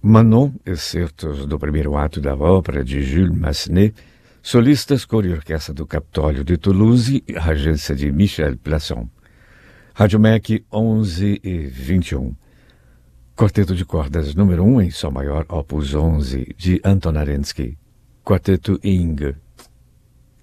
Manon, excertos do primeiro ato da ópera de Jules Massenet, solistas cor e orquestra do Capitólio de Toulouse, regência de Michel Plasson. Rádio MEC 11h21. Quarteto de cordas número 1 em Sol maior, opus 11, de Anton Arensky. Quarteto Ing,